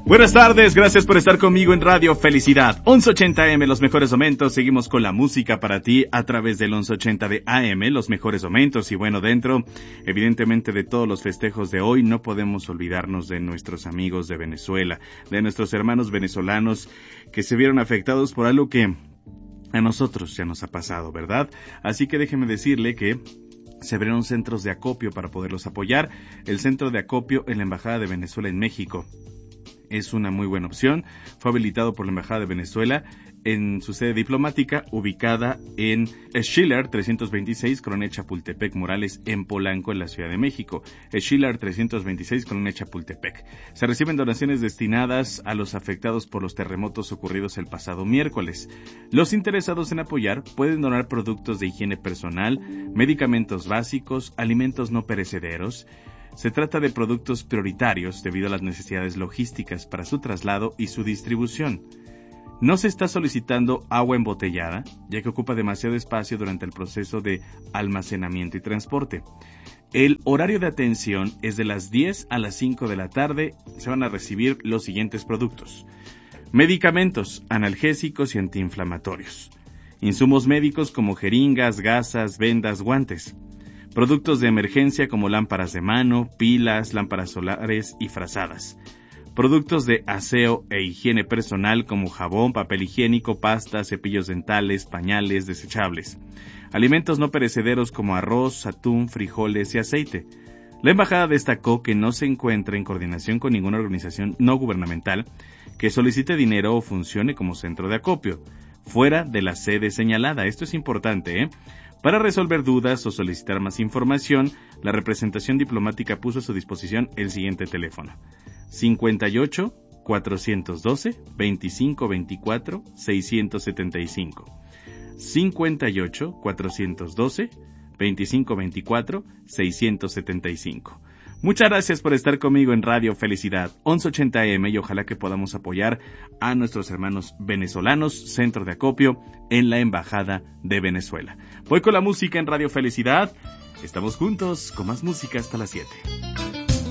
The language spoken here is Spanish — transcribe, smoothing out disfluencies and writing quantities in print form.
Buenas tardes, gracias por estar conmigo en Radio Felicidad. 1180 AM, los mejores momentos. Seguimos con la música para ti a través del 1180 de AM, los mejores momentos. Y bueno, dentro, evidentemente, de todos los festejos de hoy, no podemos olvidarnos de nuestros amigos de Venezuela, de nuestros hermanos venezolanos que se vieron afectados por algo que a nosotros ya nos ha pasado, ¿verdad? Así que déjeme decirle que se abrieron centros de acopio para poderlos apoyar. El centro de acopio en la Embajada de Venezuela en México es una muy buena opción. Fue habilitado por la Embajada de Venezuela en su sede diplomática, ubicada en Schiller 326, Colonia Chapultepec Morales, en Polanco, en la Ciudad de México. Schiller 326, Colonia Chapultepec. Se reciben donaciones destinadas a los afectados por los terremotos ocurridos el pasado miércoles. Los interesados en apoyar pueden donar productos de higiene personal, medicamentos básicos, alimentos no perecederos. Se trata de productos prioritarios debido a las necesidades logísticas para su traslado y su distribución. No se está solicitando agua embotellada, ya que ocupa demasiado espacio durante el proceso de almacenamiento y transporte. El horario de atención es de las 10 a las 5 de la tarde. Se van a recibir los siguientes productos: medicamentos, analgésicos y antiinflamatorios, insumos médicos como jeringas, gasas, vendas, guantes, productos de emergencia como lámparas de mano, pilas, lámparas solares y frazadas, productos de aseo e higiene personal como jabón, papel higiénico, pasta, cepillos dentales, pañales desechables, alimentos no perecederos como arroz, atún, frijoles y aceite. La embajada destacó que no se encuentra en coordinación con ninguna organización no gubernamental que solicite dinero o funcione como centro de acopio fuera de la sede señalada. Esto es importante, Para resolver dudas o solicitar más información, la representación diplomática puso a su disposición el siguiente teléfono: 58 412 2524 675. 58 412 2524 675. Muchas gracias por estar conmigo en Radio Felicidad 1180 AM y ojalá que podamos apoyar a nuestros hermanos venezolanos, centro de acopio en la Embajada de Venezuela. Voy con la música en Radio Felicidad. Estamos juntos con más música hasta las 7.